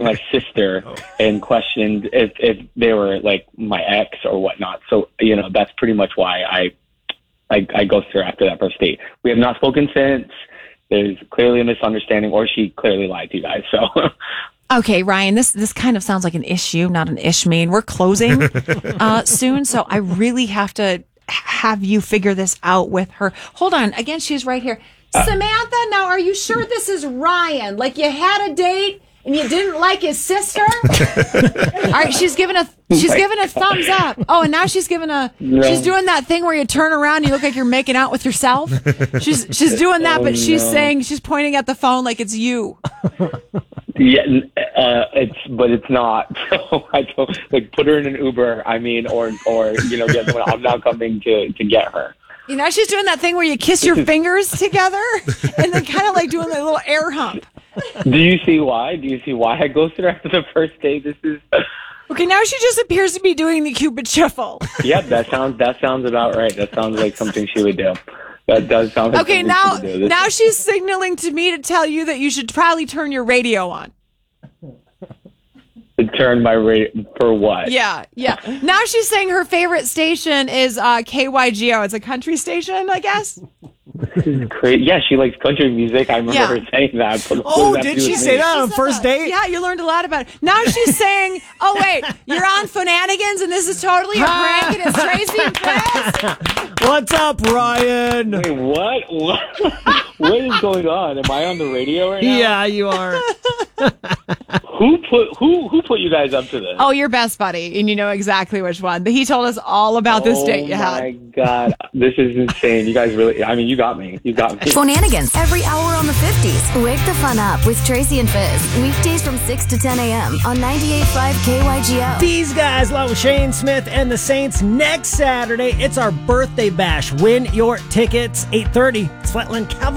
my sister and questioned if they were like my ex or whatnot. So, that's pretty much why I ghosted her after that first date. We have not spoken since. There's clearly a misunderstanding, or she clearly lied to you guys. So, okay, Ryan, this kind of sounds like an issue, not an ishmael. We're closing soon, so I really have to have you figure this out with her. Hold on, again, she's right here. Samantha, now are you sure this is Ryan? Like you had a date and you didn't like his sister? All right, she's giving a thumbs up. Oh, and now she's doing that thing where you turn around and you look like you're making out with yourself. She's doing that, but she's pointing at the phone like it's you. Yeah, it's not. So I don't put her in an Uber. I mean, or get someone. I'm not coming to get her. She's doing that thing where you kiss your fingers together and then kind of like doing a little air hump. Do you see why? I ghosted her after the first date? This is okay. Now she just appears to be doing the Cupid shuffle. Yep, that sounds about right. That sounds like something she would do. That does sound like okay. Now she's signaling to me to tell you that you should probably turn your radio on. To turn my radio for what? Yeah. Now she's saying her favorite station is KYGO. It's a country station, I guess. This is crazy. Yeah, she likes country music. I remember her saying that. But did she say that on first date? Yeah, you learned a lot about it. Now she's saying, oh, wait, you're on Fananigans and this is totally a prank and it's Tracy and Chris? What's up, Ryan? Wait, what? What is going on? Am I on the radio right now? Yeah, you are. Who put you guys up to this? Oh, your best buddy, and you know exactly which one. He told us all about this date you had. Oh my God, this is insane. You guys really, you got me. Fananigans every hour on the 50s. Wake the fun up with Tracy and Fizz. Weekdays from 6 to 10 a.m. on 98.5 KYGO. These guys, along with Shane Smith and the Saints, next Saturday. It's our birthday bash. Win your tickets, 8:30. Flatland Cavalry.